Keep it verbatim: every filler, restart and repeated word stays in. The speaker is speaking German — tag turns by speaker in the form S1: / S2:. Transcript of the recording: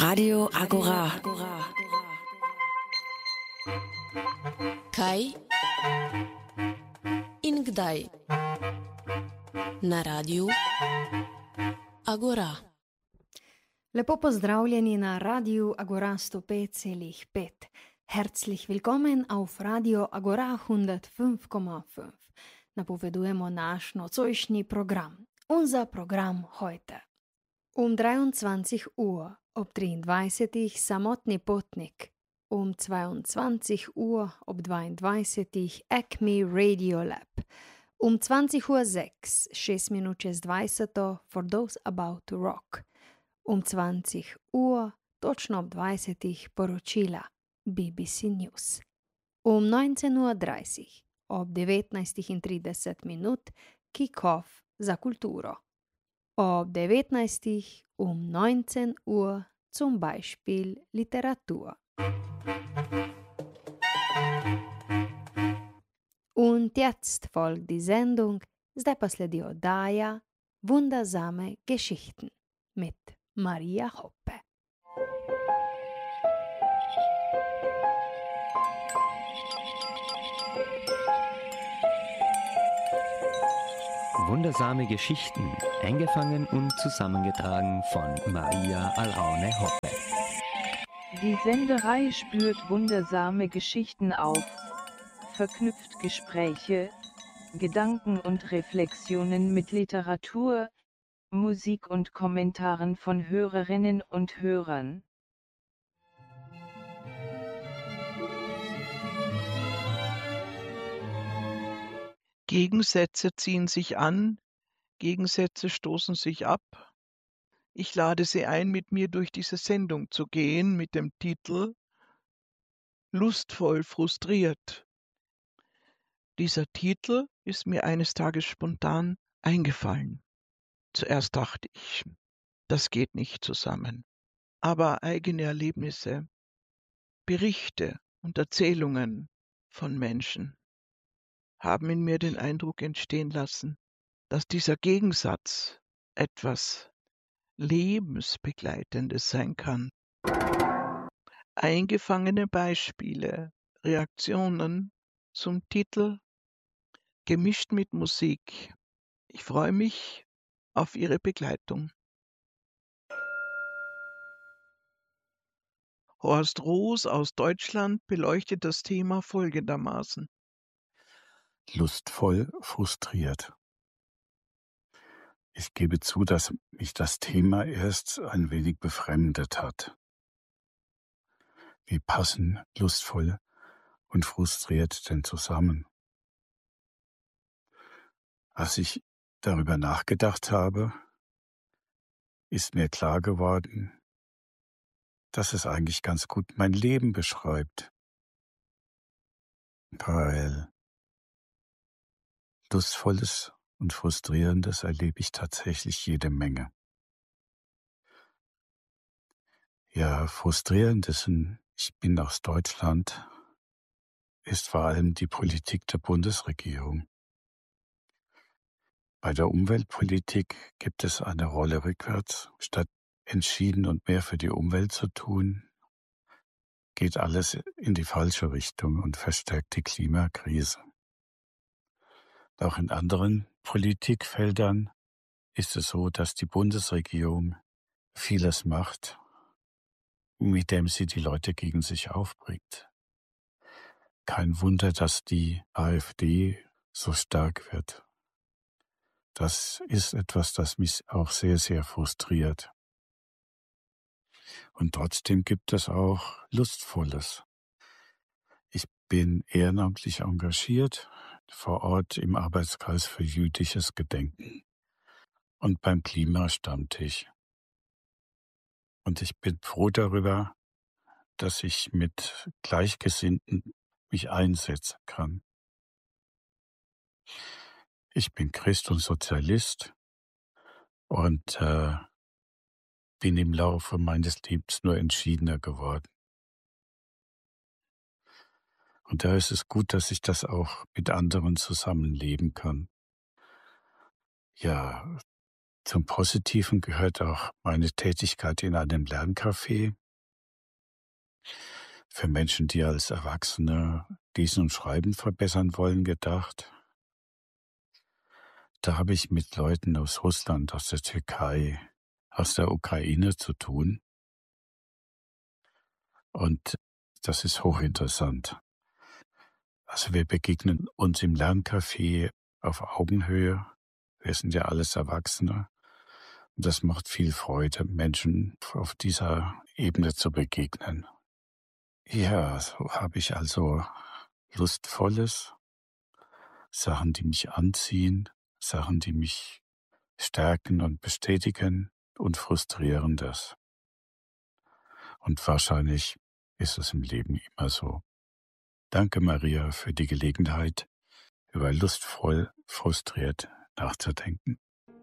S1: Radio Agora. Kaj in kdaj na Radiu Agora.
S2: Lepo pozdravljeni na Radiu Agora sto pet celih pet. Herzlich willkommen auf Radio Agora hundertfünf Komma fünf. Napovedujemo naš nocojšnji program. Unser Programm heute. Um dreiundzwanzig Uhr, ob triindvajsetih Samotni potnik. Um zweiundzwanzig Uhr, ob dvaindvajsetih Acme Radio Lab. Um zwanzig Uhr sechs, šest minut čez dvajseto, For those about to rock. Um zwanzig Uhr, točno ob dvajsetih, poročila B B C News. Um neunzehn Uhr dreißig, ob devetnajstih in trideset minut, Kick-off za kulturo. Ob devetnajstih um neunzehn Uhr zum Beispiel Literatur. Und jetzt folgt die Sendung, zdaj pa sledi oddaja Wundersame Geschichten mit Maria Hoppe.
S3: Wundersame Geschichten, eingefangen und zusammengetragen von Maria Alaune Hoppe.
S4: Die Senderei spürt wundersame Geschichten auf, verknüpft Gespräche, Gedanken und Reflexionen mit Literatur, Musik und Kommentaren von Hörerinnen und Hörern.
S5: Gegensätze ziehen sich an, Gegensätze stoßen sich ab. Ich lade Sie ein, mit mir durch diese Sendung zu gehen mit dem Titel Lustvoll frustriert. Dieser Titel ist mir eines Tages spontan eingefallen. Zuerst dachte ich, das geht nicht zusammen. Aber eigene Erlebnisse, Berichte und Erzählungen von Menschen haben in mir den Eindruck entstehen lassen, dass dieser Gegensatz etwas Lebensbegleitendes sein kann. Eingefangene Beispiele, Reaktionen zum Titel, gemischt mit Musik. Ich freue mich auf Ihre Begleitung. Horst Roos aus Deutschland beleuchtet das Thema folgendermaßen.
S6: Lustvoll frustriert. Ich gebe zu, dass mich das Thema erst ein wenig befremdet hat. Wie passen lustvoll und frustriert denn zusammen? Als ich darüber nachgedacht habe, ist mir klar geworden, dass es eigentlich ganz gut mein Leben beschreibt. Weil Lustvolles und Frustrierendes erlebe ich tatsächlich jede Menge. Ja, Frustrierendes, ich bin aus Deutschland, ist vor allem die Politik der Bundesregierung. Bei der Umweltpolitik gibt es eine Rolle rückwärts. Statt entschieden und mehr für die Umwelt zu tun, geht alles in die falsche Richtung und verstärkt die Klimakrise. Auch in anderen Politikfeldern ist es so, dass die Bundesregierung vieles macht, mit dem sie die Leute gegen sich aufbringt. Kein Wunder, dass die AfD so stark wird. Das ist etwas, das mich auch sehr, sehr frustriert. Und trotzdem gibt es auch Lustvolles. Ich bin ehrenamtlich engagiert vor Ort im Arbeitskreis für jüdisches Gedenken und beim Klimastammtisch. Und ich bin froh darüber, dass ich mit Gleichgesinnten mich einsetzen kann. Ich bin Christ und Sozialist und äh, bin im Laufe meines Lebens nur entschiedener geworden. Und da ist es gut, dass ich das auch mit anderen zusammenleben kann. Ja, Zum Positiven gehört auch meine Tätigkeit in einem Lerncafé für Menschen, die als Erwachsene Lesen und Schreiben verbessern wollen, gedacht. Da habe ich mit Leuten aus Russland, aus der Türkei, aus der Ukraine zu tun. Und das ist hochinteressant. Also wir begegnen uns im Lerncafé auf Augenhöhe. Wir sind ja alles Erwachsene. Und das macht viel Freude, Menschen auf dieser Ebene zu begegnen. Ja, so habe ich also Lustvolles, Sachen, die mich anziehen, Sachen, die mich stärken und bestätigen, und Frustrierendes. Und wahrscheinlich ist es im Leben immer so. Danke, Maria, für die Gelegenheit, über lustvoll, frustriert nachzudenken.